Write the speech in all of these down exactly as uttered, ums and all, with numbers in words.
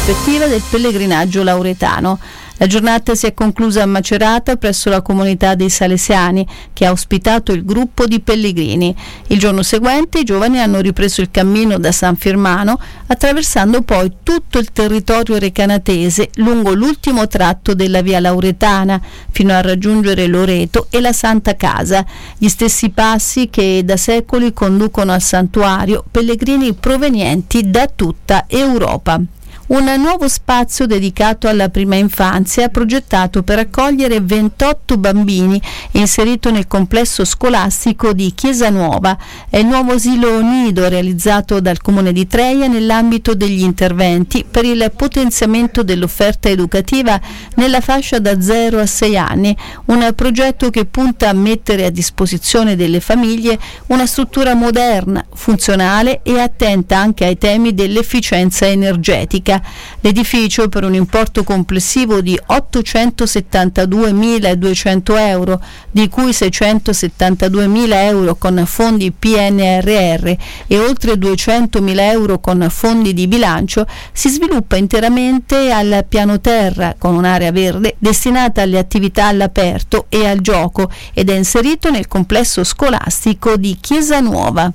prospettiva del pellegrinaggio lauretano. La giornata si è conclusa a Macerata presso la comunità dei Salesiani, che ha ospitato il gruppo di pellegrini. Il giorno seguente i giovani hanno ripreso il cammino da San Firmano, attraversando poi tutto il territorio recanatese lungo l'ultimo tratto della via Lauretana, fino a raggiungere Loreto e la Santa Casa, gli stessi passi che da secoli conducono al santuario pellegrini provenienti da tutta Europa. Un nuovo spazio dedicato alla prima infanzia progettato per accogliere ventotto bambini, inserito nel complesso scolastico di Chiesa Nuova. È il nuovo asilo nido realizzato dal Comune di Treia nell'ambito degli interventi per il potenziamento dell'offerta educativa nella fascia da zero a sei anni, un progetto che punta a mettere a disposizione delle famiglie una struttura moderna, funzionale e attenta anche ai temi dell'efficienza energetica. L'edificio, per un importo complessivo di ottocentosettantaduemiladuecento euro, di cui seicentosettantaduemila euro con fondi P N R R e oltre duecentomila euro con fondi di bilancio, si sviluppa interamente al piano terra, con un'area verde destinata alle attività all'aperto e al gioco, ed è inserito nel complesso scolastico di Chiesa Nuova.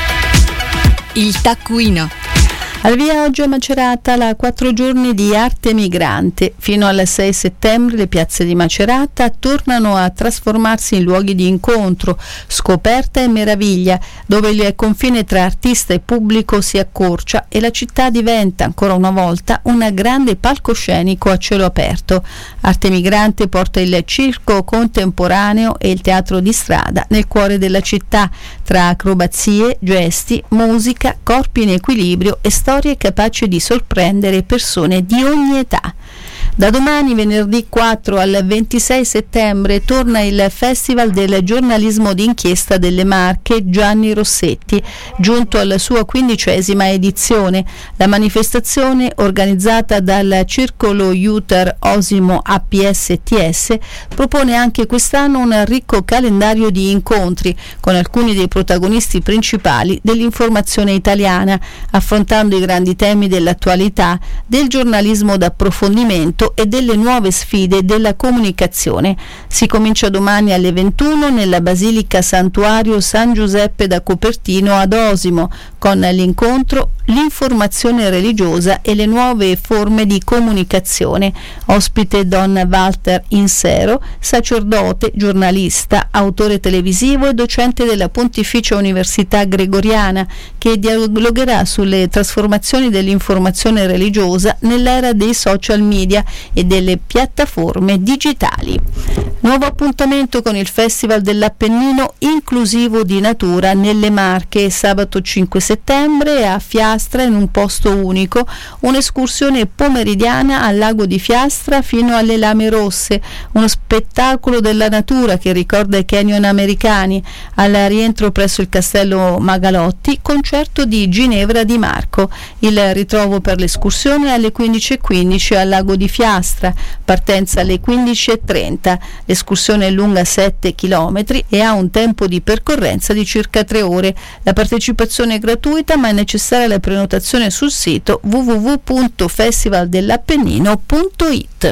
Il taccuino. Al via oggi a Macerata la quattro giorni di Arte Migrante. Fino al sei settembre le piazze di Macerata tornano a trasformarsi in luoghi di incontro, scoperta e meraviglia, dove il confine tra artista e pubblico si accorcia e la città diventa ancora una volta un grande palcoscenico a cielo aperto. Arte Migrante porta il circo contemporaneo e il teatro di strada nel cuore della città, tra acrobazie, gesti, musica, corpi in equilibrio e storie capaci di sorprendere persone di ogni età. Da domani, venerdì quattro al ventisei settembre, torna il Festival del giornalismo d'inchiesta delle Marche Gianni Rossetti, giunto alla sua quindicesima edizione. La manifestazione, organizzata dal Circolo Iuter Osimo A P S T S, propone anche quest'anno un ricco calendario di incontri con alcuni dei protagonisti principali dell'informazione italiana, affrontando i grandi temi dell'attualità, del giornalismo d'approfondimento e delle nuove sfide della comunicazione. Si comincia domani alle ventuno nella Basilica Santuario San Giuseppe da Copertino ad Osimo, con l'incontro L'informazione religiosa e le nuove forme di comunicazione. Ospite Don Walter Insero, sacerdote, giornalista, autore televisivo e docente della Pontificia Università Gregoriana, che dialogherà sulle trasformazioni dell'informazione religiosa nell'era dei social media e delle piattaforme digitali. Nuovo appuntamento con il Festival dell'Appennino inclusivo di natura nelle Marche, sabato cinque settembre a Fiastra, in un posto unico, un'escursione pomeridiana al lago di Fiastra fino alle Lame Rosse, uno spettacolo della natura che ricorda i canyon americani. Al rientro presso il castello Magalotti, concerto di Ginevra Di Marco. Il ritrovo per l'escursione alle quindici e quindici al lago di Fiastra, partenza alle quindici e trenta. L'escursione è lunga sette chilometri e ha un tempo di percorrenza di circa tre ore. La partecipazione è gratuita, ma è necessaria la prenotazione sul sito w w w punto festivaldellappennino punto i t.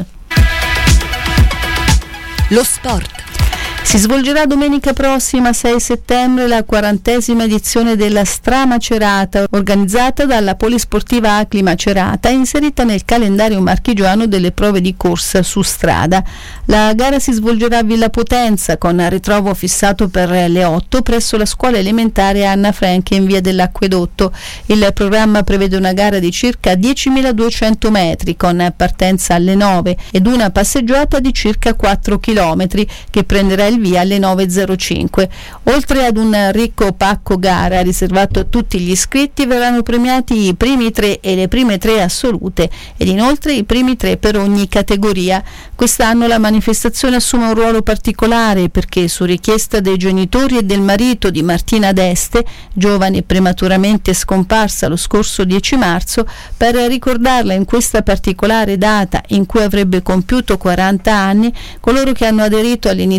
Lo sport. Si svolgerà domenica prossima, sei settembre, la quarantesima edizione della Stra Macerata, organizzata dalla Polisportiva Acli Macerata e inserita nel calendario marchigiano delle prove di corsa su strada. La gara si svolgerà a Villa Potenza, con ritrovo fissato per le otto presso la scuola elementare Anna Frank in via dell'Acquedotto. Il programma prevede una gara di circa diecimiladuecento metri, con partenza alle nove, ed una passeggiata di circa quattro chilometri, che prenderà il via alle nove e zero cinque. Oltre ad un ricco pacco gara riservato a tutti gli iscritti, verranno premiati i primi tre e le prime tre assolute, ed inoltre i primi tre per ogni categoria. Quest'anno la manifestazione assume un ruolo particolare perché, su richiesta dei genitori e del marito di Martina Deste, giovane prematuramente scomparsa lo scorso dieci marzo, per ricordarla in questa particolare data in cui avrebbe compiuto quaranta anni, coloro che hanno aderito all'iniziativa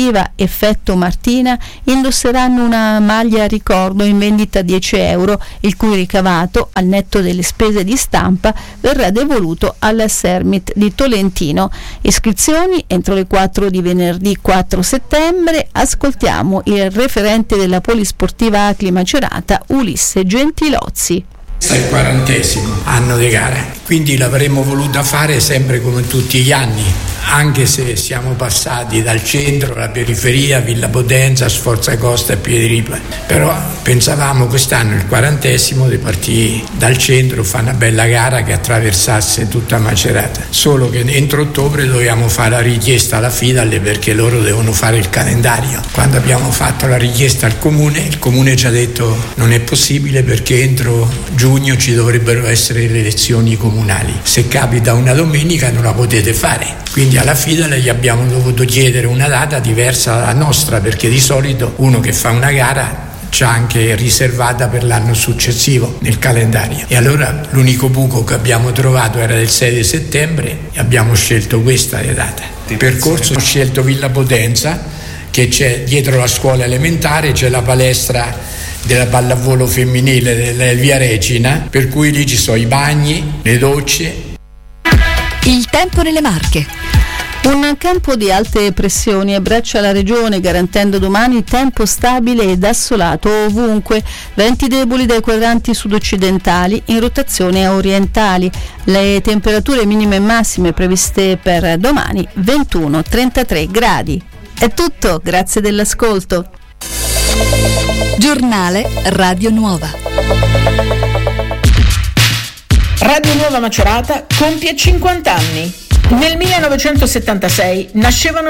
sportiva Effetto Martina indosseranno una maglia a ricordo in vendita a dieci euro, il cui ricavato, al netto delle spese di stampa, verrà devoluto alla Sermit di Tolentino. Iscrizioni entro le quattro di venerdì quattro settembre. Ascoltiamo il referente della Polisportiva Acli Macerata, Ulisse Gentilozzi. Questo è il quarantesimo anno di gara, quindi l'avremmo voluta fare sempre come tutti gli anni, anche se siamo passati dal centro alla periferia, Villa Potenza, Sforza Costa e Piediripa, però pensavamo quest'anno il quarantesimo di partire dal centro, fare una bella gara che attraversasse tutta Macerata, solo che entro ottobre dovevamo fare la richiesta alla Fidal perché loro devono fare il calendario. Quando abbiamo fatto la richiesta al comune, il comune ci ha detto non è possibile perché entro giugno ci dovrebbero essere le elezioni comunali, se capita una domenica non la potete fare, quindi alla Fidal gli abbiamo dovuto chiedere una data diversa dalla nostra, perché di solito uno che fa una gara c'ha anche riservata per l'anno successivo nel calendario, e allora l'unico buco che abbiamo trovato era del sei di settembre e abbiamo scelto questa data. Il percorso ho scelto Villa Potenza, che c'è dietro la scuola elementare, c'è la palestra della pallavolo femminile della Via Regina, per cui lì ci sono i bagni, le docce. Il tempo nelle Marche. Un campo di alte pressioni abbraccia la regione, garantendo domani tempo stabile ed assolato ovunque, venti deboli dai quadranti sud-occidentali in rotazione a orientali. Le temperature minime e massime previste per domani ventuno trentatré gradi. È tutto, grazie dell'ascolto. Giornale Radio Nuova. Radio Nuova Macerata compie cinquanta anni. Nel millenovecentosettantasei nascevano